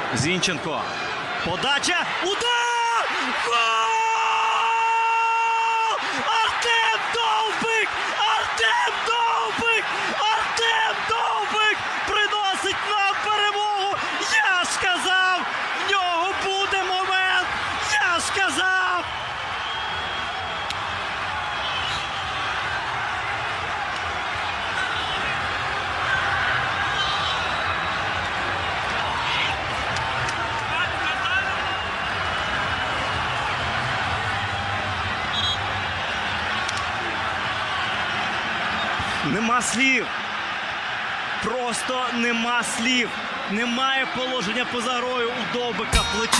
Зінченко. Подача. Удар! Гол! Артем Довбик! Артем Довбик! Артем Довбик приносить нам перемогу! Я ж казав! В нього буде момент! Я ж казав! Нема слів. Просто нема слів. Немає положення поза грою у Довбика.